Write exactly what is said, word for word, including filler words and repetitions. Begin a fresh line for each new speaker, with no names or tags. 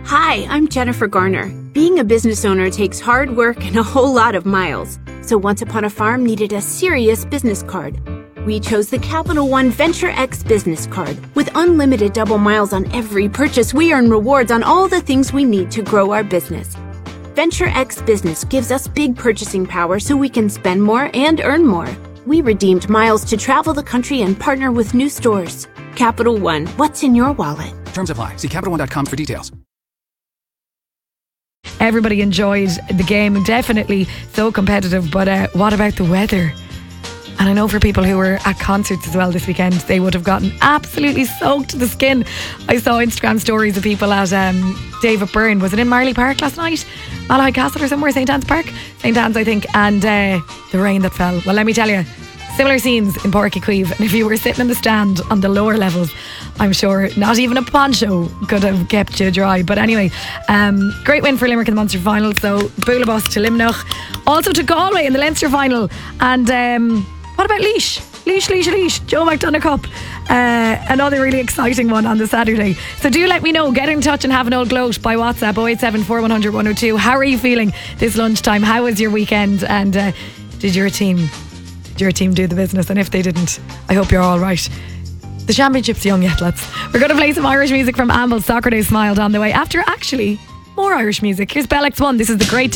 Hi, I'm Jennifer Garner. Being a business owner takes hard work and a whole lot of miles. So Once Upon a Farm needed a serious business card. We chose the Capital One Venture X business card. With unlimited double miles on every purchase, we earn rewards on all the things we need to grow our business. Venture X Business gives us big purchasing power so we can spend more and earn more. We redeemed miles to travel the country and partner with new stores. Capital One, what's in your wallet?
Terms apply. See Capital One dot com for details.
Everybody enjoyed the game, definitely so competitive, but uh, what about the weather? And I know for people who were at concerts as well this weekend, they would have gotten absolutely soaked to the skin. I saw Instagram stories of people at um, David Byrne, was it in Marley Park last night? Malahide Castle or somewhere, St Anne's Park? St Anne's, I think, and uh, the rain that fell. Well, let me tell you, similar scenes in Páirc Uí Chaoimh, and if you were sitting in the stand on the lower levels, I'm sure not even a poncho could have kept you dry. But anyway, um, great win for Limerick in the Munster final. So Búlabos to Limnoch, also to Galway in the Leinster final. And um, what about Laois? Laois, Laois, Laois, Joe McDonagh Cup. Uh, another really exciting one on the Saturday. So do let me know, get in touch and have an old gloat by WhatsApp oh eight seven four one hundred one oh two. How are you feeling this lunchtime? How was your weekend? And uh, did your team did your team do the business? And if they didn't, I hope you're all right. The championship's young yet, lads. We're going to play some Irish music from Amble. Soccer Day Smiled on the way after actually more Irish music. Here's Bell X one. This is the great